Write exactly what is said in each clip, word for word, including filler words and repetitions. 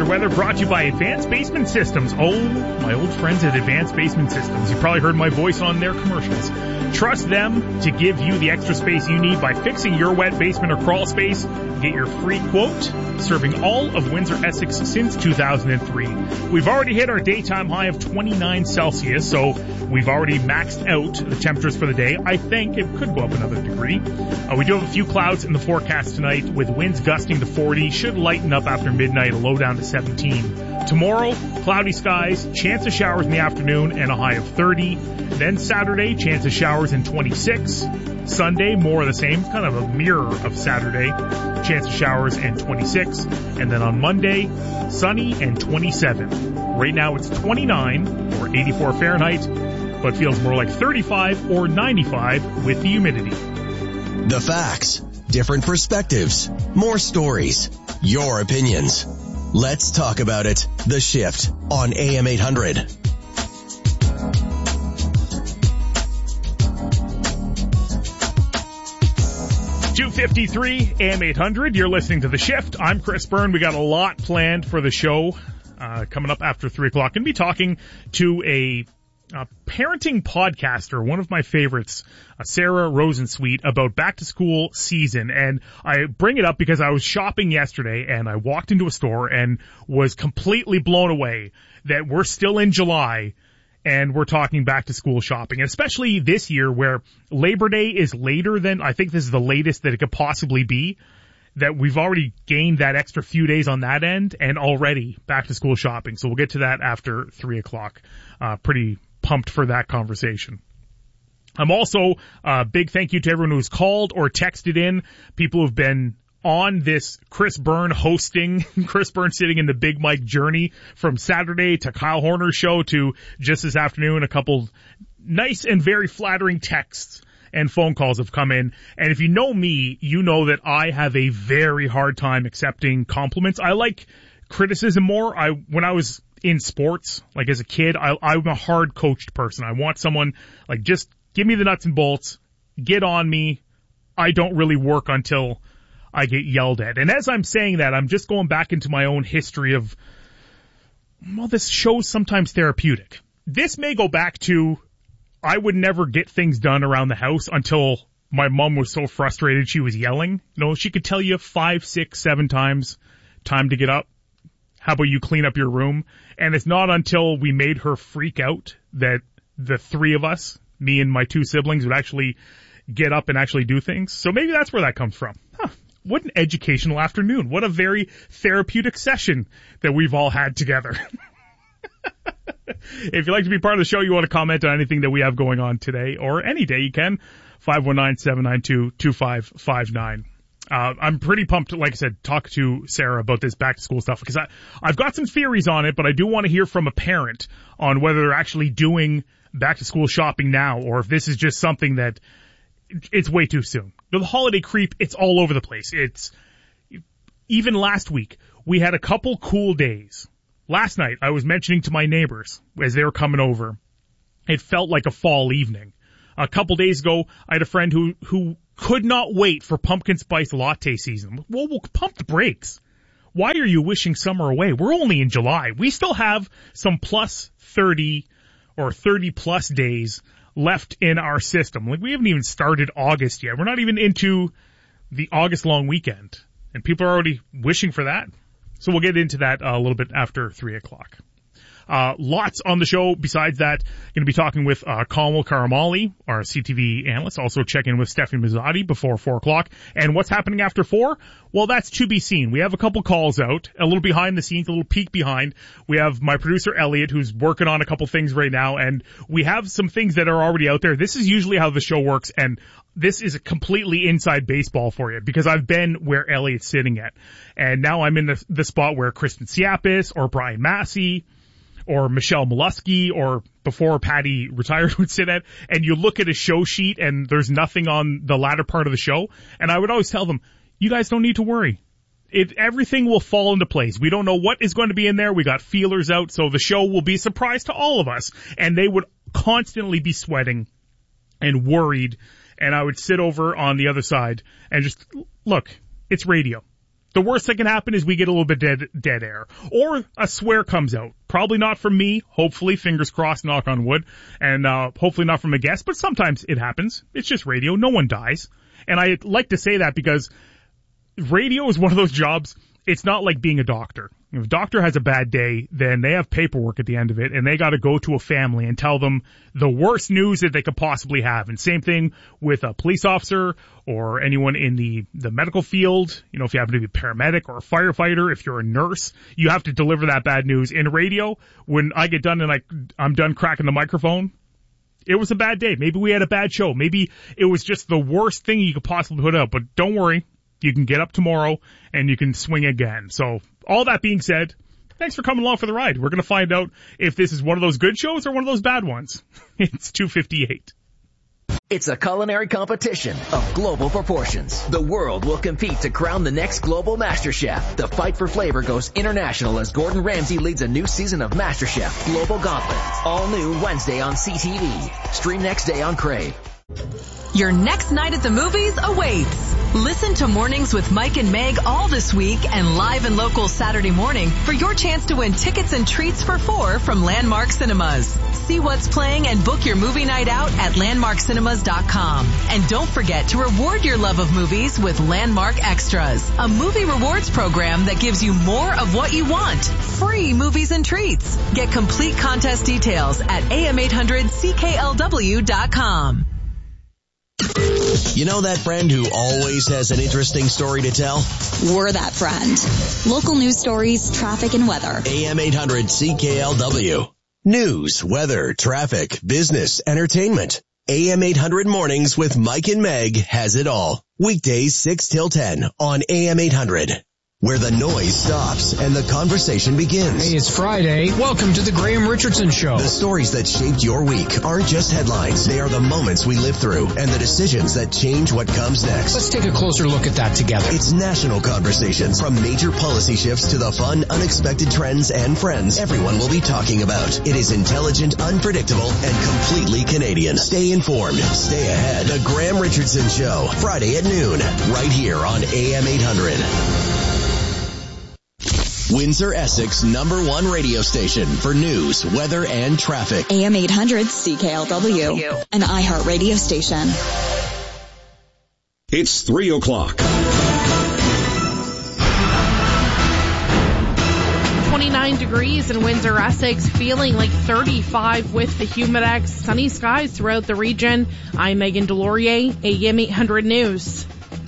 Winter weather brought to you by Advanced Basement Systems. Oh, my old friends at Advanced Basement Systems. You probably heard my voice on their commercials. Trust them to give you the extra space you need by fixing your wet basement or crawl space. Get your free quote. Serving all of Windsor-Essex since two thousand three. We've already hit our daytime high of twenty-nine Celsius, so we've already maxed out the temperatures for the day. I think it could go up another degree. Uh, we do have a few clouds in the forecast tonight with winds gusting to forty. Should lighten up after midnight, a low down to seventeen. Tomorrow, cloudy skies, chance of showers in the afternoon, and a high of thirty. Then Saturday, chance of showers in twenty-six. Sunday, more of the same, kind of a mirror of Saturday. Chance of showers and twenty-six. And then on Monday, sunny and twenty-seven. Right now it's twenty-nine or eighty-four Fahrenheit, but feels more like thirty-five or ninety-five with the humidity. The facts, different perspectives, more stories, your opinions. Let's talk about it. The Shift on A M eight hundred. two fifty-three A M eight hundred. You're listening to The Shift. I'm Chris Byrne. We got a lot planned for the show uh, coming up after three o'clock. Going to be talking to a, a parenting podcaster, one of my favorites, uh, Sarah Rosensweet, about back-to-school season. And I bring it up because I was shopping yesterday and I walked into a store and was completely blown away that we're still in July and we're talking back to school shopping, and especially this year where Labor Day is later than, I think this is the latest that it could possibly be, that we've already gained that extra few days on that end and already back to school shopping. So we'll get to that after three o'clock. Uh, pretty pumped for that conversation. I'm also, uh, big thank you to everyone who's called or texted in, people who've been on this Chris Byrne hosting, Chris Byrne sitting in the Big Mike journey from Saturday to Kyle Horner's show to just this afternoon. A couple nice and very flattering texts and phone calls have come in. And if you know me, you know that I have a very hard time accepting compliments. I like criticism more. I, when I was in sports, like as a kid, I, I'm a hard coached person. I want someone like, just give me the nuts and bolts, get on me. I don't really work until I get yelled at. And as I'm saying that, I'm just going back into my own history of, well, this show's sometimes therapeutic. This may go back to, I would never get things done around the house until my mom was so frustrated she was yelling. You know, she could tell you five, six, seven times, time to get up. How about you clean up your room? And it's not until we made her freak out that the three of us, me and my two siblings, would actually get up and actually do things. So maybe that's where that comes from. Huh. What an educational afternoon. What a very therapeutic session that we've all had together. If you'd like to be part of the show, you want to comment on anything that we have going on today or any day, you can. five one nine, seven nine two, two five five nine. Uh, I'm pretty pumped, like I said, talk to Sarah about this back to school stuff because I, I've got some theories on it, but I do want to hear from a parent on whether they're actually doing back to school shopping now or if this is just something that it's way too soon. The holiday creep, it's all over the place. It's, even last week, we had a couple cool days. Last night, I was mentioning to my neighbors as they were coming over, it felt like a fall evening. A couple days ago, I had a friend who, who could not wait for pumpkin spice latte season. Well, we'll pump the brakes. Why are you wishing summer away? We're only in July. We still have some plus thirty or thirty plus days left in our system. Like, we haven't even started August yet. We're not even into the August long weekend. And people are already wishing for that. So we'll get into that uh, a little bit after three o'clock. Uh, lots on the show. Besides that, going to be talking with uh, Kamal Karamali, our C T V analyst. Also check in with Stephanie Mazzotti before four o'clock. And what's happening after four? Well, that's to be seen. We have a couple calls out, a little behind the scenes, a little peek behind. We have my producer Elliot, who's working on a couple things right now, and we have some things that are already out there. This is usually how the show works, and this is a completely inside baseball for you because I've been where Elliot's sitting at. And now I'm in the, the spot where Kristen Siapis or Brian Massey or Michelle Molesky, or before Patty retired, would sit at, and you look at a show sheet and there's nothing on the latter part of the show. And I would always tell them, you guys don't need to worry. It, everything will fall into place. We don't know what is going to be in there. We got feelers out, so the show will be a surprise to all of us. And they would constantly be sweating and worried, and I would sit over on the other side and just, look, it's radio. The worst that can happen is we get a little bit dead, dead air. Or a swear comes out. Probably not from me, hopefully, fingers crossed, knock on wood, and uh hopefully not from a guest, but sometimes it happens. It's just radio, no one dies. And I like to say that because radio is one of those jobs, it's not like being a doctor. If a doctor has a bad day, then they have paperwork at the end of it, and they got to go to a family and tell them the worst news that they could possibly have. And same thing with a police officer or anyone in the, the medical field. You know, if you happen to be a paramedic or a firefighter, if you're a nurse, you have to deliver that bad news. In radio, when I get done and I, I'm done cracking the microphone, it was a bad day. Maybe we had a bad show. Maybe it was just the worst thing you could possibly put out. But don't worry. You can get up tomorrow and you can swing again. So all that being said, thanks for coming along for the ride. We're going to find out if this is one of those good shows or one of those bad ones. It's two fifty-eight. It's a culinary competition of global proportions. The world will compete to crown the next global MasterChef. The fight for flavor goes international as Gordon Ramsay leads a new season of MasterChef Global Gauntlet. All new Wednesday on C T V. Stream next day on Crave. Your next night at the movies awaits. Listen to Mornings with Mike and Meg all this week and live and local Saturday morning for your chance to win tickets and treats for four from Landmark Cinemas. See what's playing and book your movie night out at landmark cinemas dot com. And don't forget to reward your love of movies with Landmark Extras, a movie rewards program that gives you more of what you want. Free movies and treats. Get complete contest details at A M eight hundred C K L W dot com. You know that friend who always has an interesting story to tell? We're that friend. Local news stories, traffic, and weather. A M eight hundred C K L W. News, weather, traffic, business, entertainment. A M eight hundred Mornings with Mike and Meg has it all. Weekdays six till ten on A M eight hundred. Where the noise stops and the conversation begins. Hey, it's Friday. Welcome to the Graham Richardson Show. The stories that shaped your week aren't just headlines. They are the moments we live through and the decisions that change what comes next. Let's take a closer look at that together. It's national conversations. From major policy shifts to the fun, unexpected trends and friends everyone will be talking about. It is intelligent, unpredictable, and completely Canadian. Stay informed. Stay ahead. The Graham Richardson Show. Friday at noon. Right here on A M eight hundred. Windsor, Essex, number one radio station for news, weather, and traffic. A M eight hundred C K L W, an iHeart radio station. It's three o'clock. twenty-nine degrees in Windsor, Essex, feeling like thirty-five with the Humidex. Sunny skies throughout the region. I'm Megan Delorier, A M eight hundred News.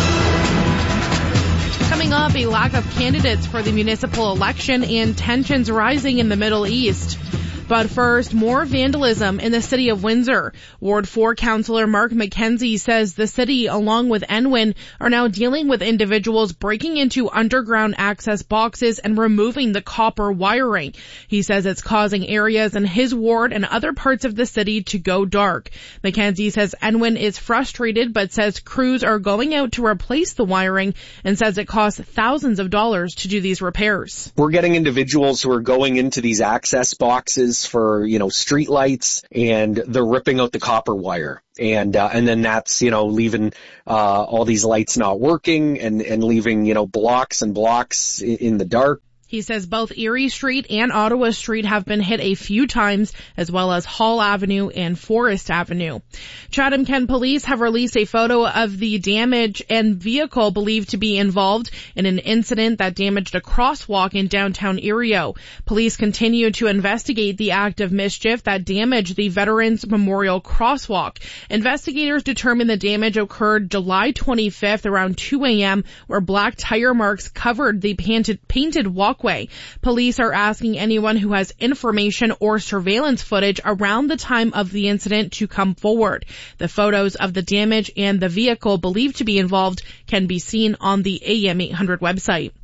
Coming up, a lack of candidates for the municipal election and tensions rising in the Middle East. But first, more vandalism in the city of Windsor. Ward four Councillor Mark McKenzie says the city, along with N W I N, are now dealing with individuals breaking into underground access boxes and removing the copper wiring. He says it's causing areas in his ward and other parts of the city to go dark. McKenzie says N W I N is frustrated, but says crews are going out to replace the wiring and says it costs thousands of dollars to do these repairs. We're getting individuals who are going into these access boxes for, you know, street lights, and they're ripping out the copper wire. And, uh, and then that's, you know, leaving, uh, all these lights not working and, and leaving, you know, blocks and blocks in, in the dark. He says both Erie Street and Ottawa Street have been hit a few times, as well as Hall Avenue and Forest Avenue. Chatham-Kent police have released a photo of the damage and vehicle believed to be involved in an incident that damaged a crosswalk in downtown Erie. Police continue to investigate the act of mischief that damaged the Veterans Memorial Crosswalk. Investigators determined the damage occurred July twenty-fifth around two a.m., where black tire marks covered the painted, painted walkway. Police are asking anyone who has information or surveillance footage around the time of the incident to come forward. The photos of the damage and the vehicle believed to be involved can be seen on the A M eight hundred website.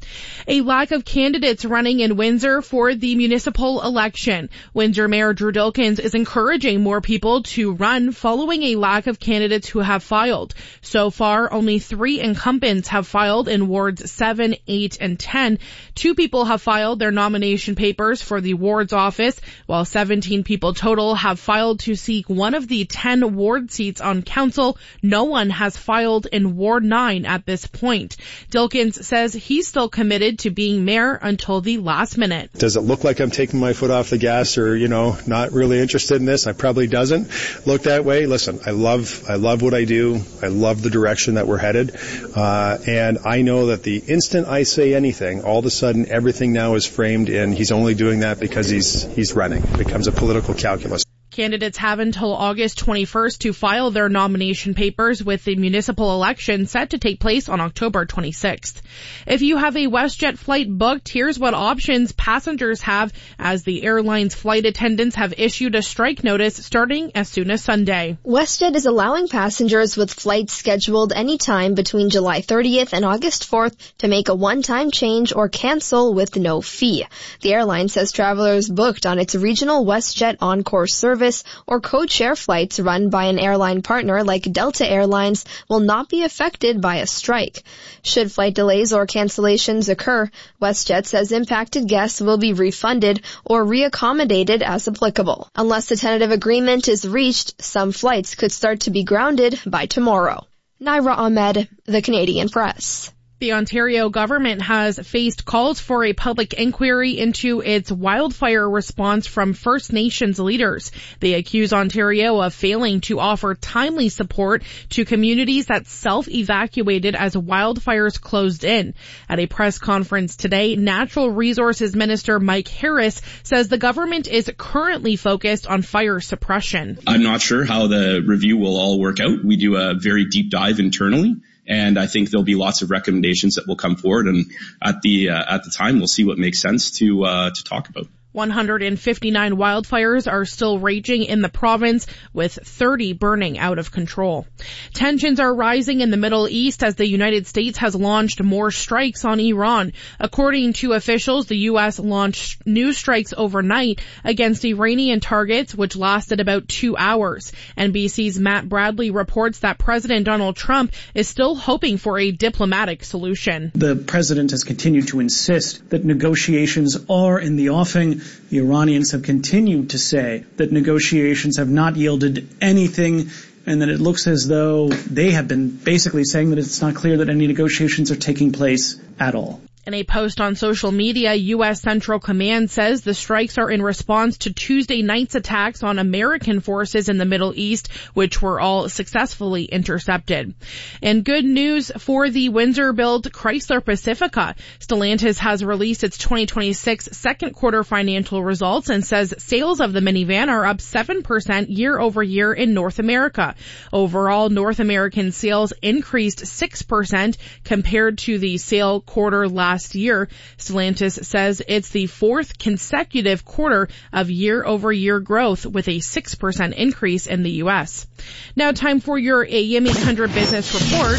A lack of candidates running in Windsor for the municipal election. Windsor Mayor Drew Dilkens is encouraging more people to run following a lack of candidates who have filed. So far, only three incumbents have filed in wards seven, eight, and ten. Two people have filed their nomination papers for the ward's office, while seventeen people total have filed to seek one of the ten ward seats on council. No one has filed in Ward nine at this point. Dilkens says he's still committed to being mayor until the last minute. Does it look like I'm taking my foot off the gas or, you know, not really interested in this? I probably doesn't look that way. Listen, I love, I love what I do. I love the direction that we're headed. Uh, and I know that the instant I say anything, all of a sudden everything now is framed in he's only doing that because he's, he's running. It becomes a political calculus. Candidates have until August twenty-first to file their nomination papers, with the municipal election set to take place on October twenty-sixth. If you have a WestJet flight booked, here's what options passengers have, as the airline's flight attendants have issued a strike notice starting as soon as Sunday. WestJet is allowing passengers with flights scheduled anytime between July thirtieth and August fourth to make a one-time change or cancel with no fee. The airline says travelers booked on its regional WestJet Encore service or code-share flights run by an airline partner like Delta Airlines will not be affected by a strike. Should flight delays or cancellations occur, WestJet says impacted guests will be refunded or reaccommodated as applicable. Unless a tentative agreement is reached, some flights could start to be grounded by tomorrow. Naira Ahmed, The Canadian Press. The Ontario government has faced calls for a public inquiry into its wildfire response from First Nations leaders. They accuse Ontario of failing to offer timely support to communities that self-evacuated as wildfires closed in. At a press conference today, Natural Resources Minister Mike Harris says the government is currently focused on fire suppression. I'm not sure how the review will all work out. We do a very deep dive internally. And I think there'll be lots of recommendations that will come forward. And at the uh, at the time, we'll see what makes sense to uh, to talk about. one hundred fifty-nine wildfires are still raging in the province, with thirty burning out of control. Tensions are rising in the Middle East as the United States has launched more strikes on Iran. According to officials, the U S launched new strikes overnight against Iranian targets, which lasted about two hours. N B C's Matt Bradley reports that President Donald Trump is still hoping for a diplomatic solution. The president has continued to insist that negotiations are in the offing. The Iranians have continued to say that negotiations have not yielded anything, and that it looks as though they have been basically saying that it's not clear that any negotiations are taking place at all. In a post on social media, U S Central Command says the strikes are in response to Tuesday night's attacks on American forces in the Middle East, which were all successfully intercepted. And good news for the Windsor-built Chrysler Pacifica. Stellantis has released its twenty twenty-six second quarter financial results and says sales of the minivan are up seven percent year over year in North America. Overall, North American sales increased six percent compared to the sale quarter last year. Stellantis says it's the fourth consecutive quarter of year-over-year growth, with a six percent increase in the U S. Now time for your A M eight hundred Business Report.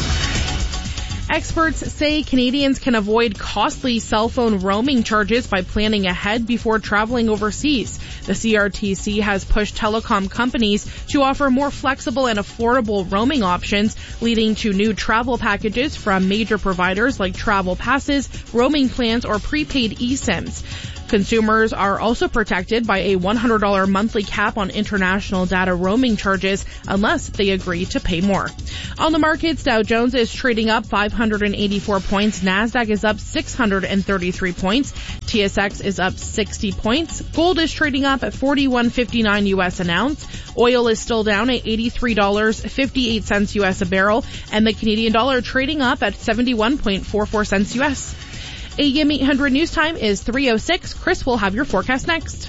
Experts say Canadians can avoid costly cell phone roaming charges by planning ahead before traveling overseas. The C R T C has pushed telecom companies to offer more flexible and affordable roaming options, leading to new travel packages from major providers like travel passes, roaming plans, or prepaid eSIMs. Consumers are also protected by a one hundred dollars monthly cap on international data roaming charges unless they agree to pay more. On the markets, Dow Jones is trading up five hundred eighty-four points, NASDAQ is up six hundred thirty-three points, T S X is up sixty points, gold is trading up at forty-one fifty-nine U S an ounce, oil is still down at eighty-three dollars and fifty-eight cents U S a barrel, and the Canadian dollar trading up at seventy-one point four four cents U S. A M eight hundred News Time is three oh six. Chris will have your forecast next.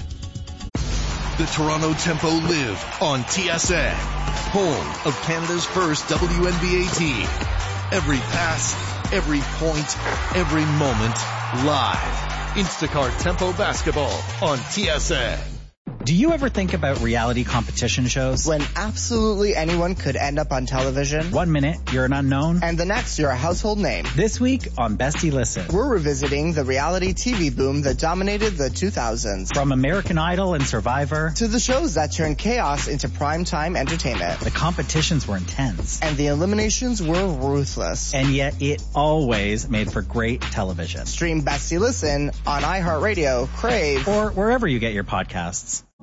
The Toronto Tempo live on T S N, home of Canada's first W N B A team. Every pass, every point, every moment, live. Instacart Tempo Basketball on T S N. Do Do you ever think about reality competition shows? When absolutely anyone could end up on television. One minute, you're an unknown. And the next, you're a household name. This week on Bestie Listen, we're revisiting the reality T V boom that dominated the two thousands. From American Idol and Survivor to the shows that turned chaos into primetime entertainment. The competitions were intense. And the eliminations were ruthless. And yet it always made for great television. Stream Bestie Listen on iHeartRadio, Crave, or wherever you get your podcasts.